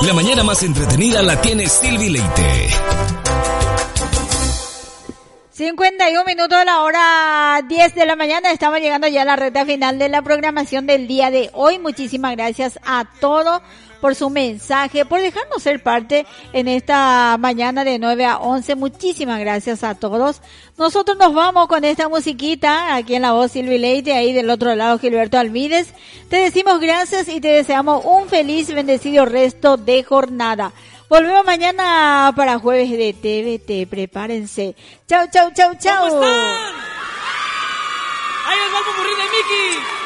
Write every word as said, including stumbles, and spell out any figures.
la mañana más entretenida la tiene Silvi Leite. cincuenta y un minutos a la hora diez de la mañana. Estamos llegando ya a la recta final de la programación del día de hoy. Muchísimas gracias a todos por su mensaje, por dejarnos ser parte en esta mañana de nueve a once. Muchísimas gracias a todos. Nosotros nos vamos con esta musiquita, aquí en la voz Silvi Leite, ahí del otro lado Gilberto Almides. Te decimos gracias y te deseamos un feliz y bendecido resto de jornada. Volvemos mañana para jueves de T V T. Prepárense. Chau, chau, chau, chau. ¿Cómo están? Ahí os va el popurrí de Miki.